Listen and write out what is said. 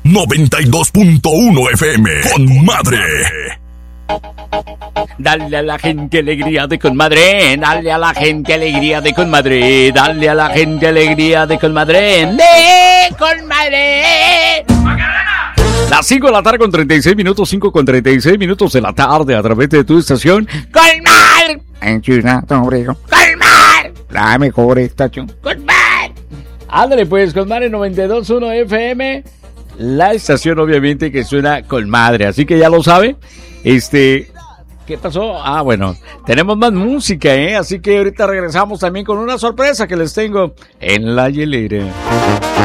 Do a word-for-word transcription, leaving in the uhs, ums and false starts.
noventa y dos punto uno F M. Con madre. Dale a la gente alegría de con madre, dale a la gente alegría de con madre, dale a la gente alegría de con madre, de con madre. Las cinco de la tarde con treinta y seis minutos, cinco con treinta y seis minutos de la tarde a través de tu estación. Colmar. En China, Tobrigo. Colmar. La mejor estación. Colmar. Ándale pues, Colmar en noventa y dos punto uno F M. La estación obviamente que suena con madre, así que ya lo sabe. Este... ¿Qué pasó? Ah, bueno, tenemos más música, ¿eh? Así que ahorita regresamos también con una sorpresa que les tengo en la hielera.